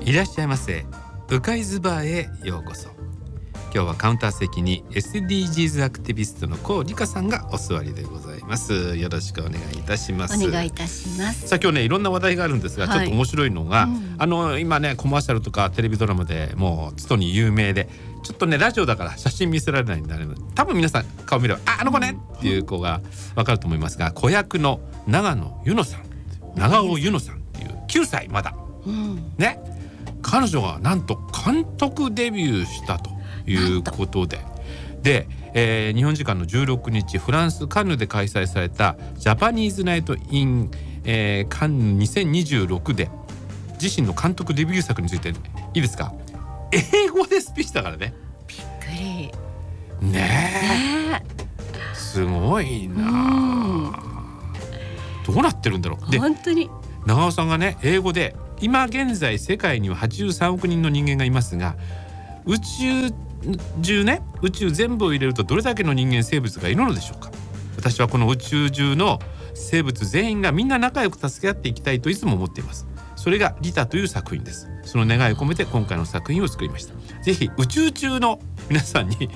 いらっしゃいませ。うかいズバーへようこそ。今日はカウンター席に SDGs アクティビストの高理香さんがお座りでございます。よろしくお願いいたします。 お願いいたします。 さあ今日ねいろんな話題があるんですが、ちょっと面白いのが、今ねコマーシャルとかテレビドラマでもうつとに有名で、ちょっとねラジオだから写真見せられないんであれの、多分皆さん顔見ればあの子ねっていう子が分かると思いますが、子役の長尾由乃さんっていう9歳まだ、ね、彼女がなんと監督デビューしたということで、日本時間の16日フランスカンヌで開催されたジャパニーズナイトイン、カンヌ2026で自身の監督デビュー作についていいですか、英語でスピーチだからね。 びっくりねえ、すごいな。どうなってるんだろう。で本当に長尾さんがね英語で、今現在世界には83億人の人間がいますが、宇宙全部を入れるとどれだけの人間生物がいるのでしょうか。私はこの宇宙中の生物全員がみんな仲良く助け合っていきたいといつも思っています。それがリタという作品です。その願いを込めて今回の作品を作りました。ぜひ宇宙中の皆さんに